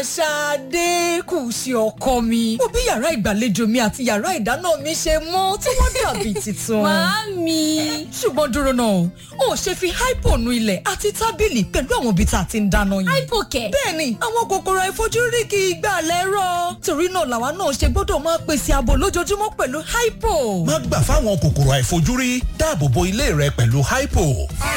Ṣadé kù sí ọkọ mi. Mo bí yàrá ìgbàlejò mi àti yàrá ìdáná mi ṣe mọ́ tí wọ́n dàbí tuntun. Màámi. Ṣùgbọ́n dúró náà, o ṣe fi hypo nu ilẹ̀ àti tábìlì pẹ̀lú àwọn ibi tá a ti ń dáná yìí. Hypo kẹ̀. Bẹ́ẹ̀ni, àwọn kòkòrò àìfojúrí kì í gbà lẹ́rọ̀. Torí náà làwa náà ṣe gbọ́dọ̀ máa pèsè ààbò lójoojúmọ́ pẹ̀lú hypo. Má gbà fáwọn kòkòrò àìfojúrí, dáàbò bo ilé rẹ pẹ̀lú hypo.